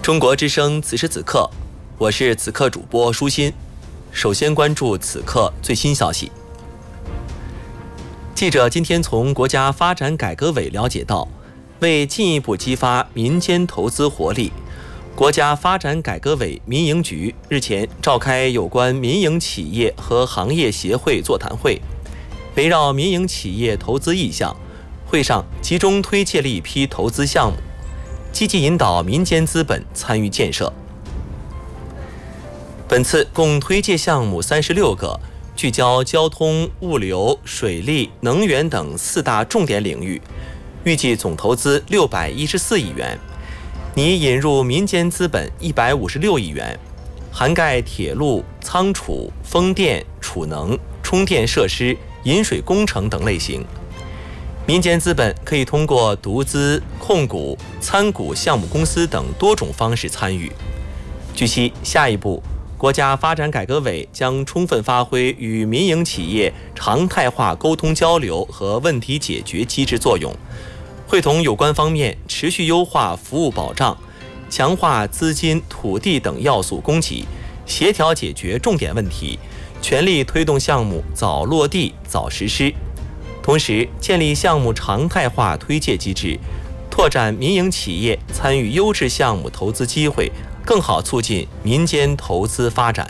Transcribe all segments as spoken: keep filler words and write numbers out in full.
中国之声此时此刻，我是此刻主播舒心。首先关注此刻最新消息。记者今天从国家发展改革委了解到，为进一步激发民间投资活力，国家发展改革委民营局日前召开有关民营企业和行业协会座谈会，围绕民营企业投资意向，会上集中推介了一批投资项目，积极引导民间资本参与建设。本次共推介项目三十六个，聚焦交通、物流、水利、能源等四大重点领域，预计总投资六百一十四亿元，拟引入民间资本一百五十六亿元，涵盖铁路、仓储、风电、储能、充电设施、饮水工程等类型。民间资本可以通过独资、控股、参股项目公司等多种方式参与。据悉，下一步国家发展改革委将充分发挥与民营企业常态化沟通交流和问题解决机制作用，会同有关方面持续优化服务保障，强化资金、土地等要素供给，协调解决重点问题，全力推动项目早落地、早实施。同时，建立项目常态化推介机制，拓展民营企业参与优质项目投资机会，更好促进民间投资发展。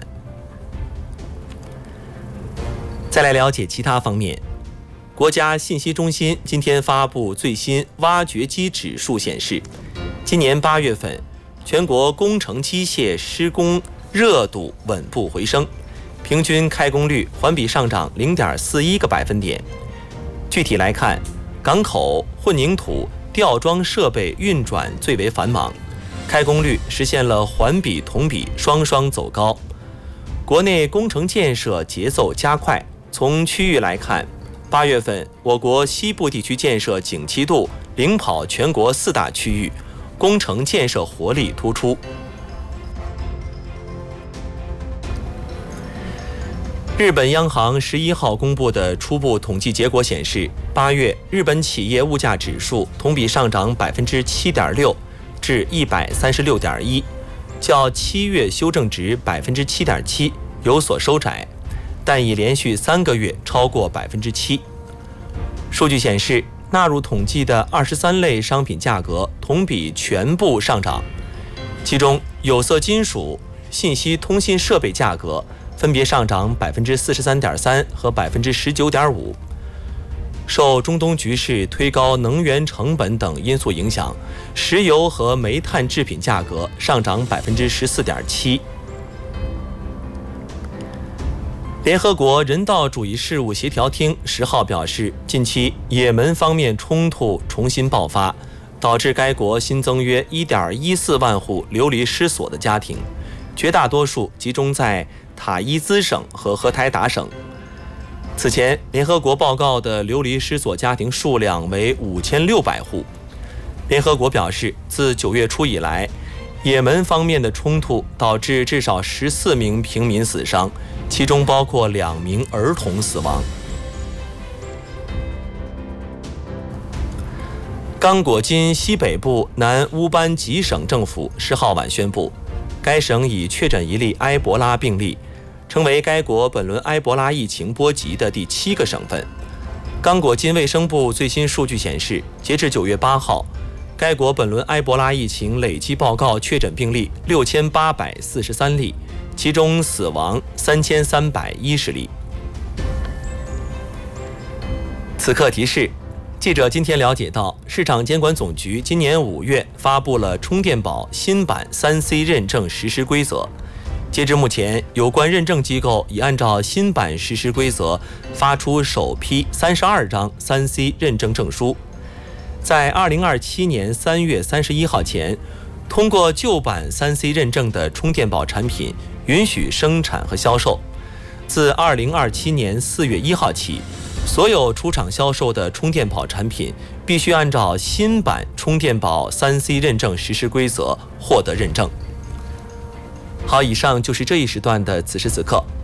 再来了解其他方面，国家信息中心今天发布最新挖掘机指数显示，今年八月份，全国工程机械施工热度稳步回升，平均开工率环比上涨 零点四一个百分点。具体来看，港口、混凝土、吊装设备运转最为繁忙，开工率实现了环比同比双双走高。国内工程建设节奏加快，从区域来看，八月份我国西部地区建设景气度领跑全国四大区域，工程建设活力突出。日本央行十一号公布的初步统计结果显示，八月日本企业物价指数同比上涨 百分之七点六 至 一百三十六点一， 较七月修正值 百分之七点七 有所收窄，但已连续三个月超过 百分之七。 数据显示，纳入统计的二十三类商品价格同比全部上涨，其中有色金属、信息通信设备价格分别上涨 百分之四十三点三 和 百分之十九点五。 受中东局势推高能源成本等因素影响，石油和煤炭制品价格上涨 百分之十四点七。 联合国人道主义事务协调厅十号表示，近期也门方面冲突重新爆发，导致该国新增约 一点一四万户流离失所的家庭，绝大多数集中在塔伊兹省和荷台达省。此前，联合国报告的流离失所家庭数量为五千六百户。联合国表示，自九月初以来，也门方面的冲突导致至少十四名平民死伤，其中包括两名儿童死亡。刚果金西北部南乌班吉省政府十号晚宣布，该省已确诊一例埃博拉病例，成为该国本轮埃博拉疫情波及的第七个省份。刚果金卫生部最新数据显示，截至九月八号，该国本轮埃博拉疫情累计报告确诊病例六千八百四十三例，其中死亡三千三百一十例。此刻提示，记者今天了解到，市场监管总局今年五月发布了充电宝新版 三 C 认证实施规则。截至目前，有关认证机构已按照新版实施规则发出首批三十二张 三 C 认证证书。在二零二七年三月三十一号前，通过旧版 三 C 认证的充电宝产品允许生产和销售。自二零二七年四月一号起，所有出厂销售的充电宝产品必须按照新版充电宝 三 C 认证实施规则获得认证。好，以上就是这一时段的此时此刻，